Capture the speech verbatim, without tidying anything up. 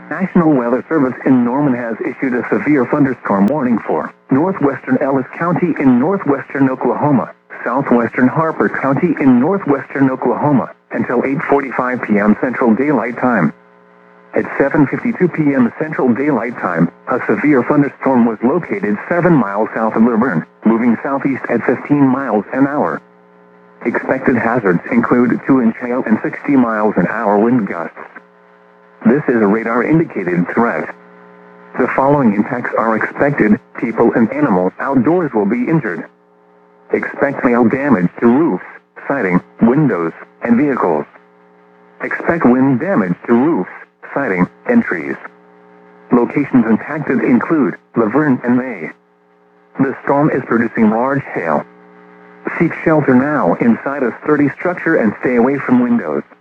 National Weather Service in Norman has issued a severe thunderstorm warning for northwestern Ellis County in northwestern Oklahoma, southwestern Harper County in northwestern Oklahoma, until eight forty-five p m Central Daylight Time. At seven fifty-two p m Central Daylight Time, a severe thunderstorm was located seven miles south of Laverne, moving southeast at fifteen miles an hour. Expected hazards include two inch hail and sixty miles an hour wind gusts. This is a radar-indicated threat. The following impacts are expected: people and animals outdoors will be injured. Expect hail damage to roofs, siding, windows, and vehicles. Expect wind damage to roofs, siding, and trees. Locations impacted include Laverne and May. The storm is producing large hail. Seek shelter now inside a sturdy structure and stay away from windows.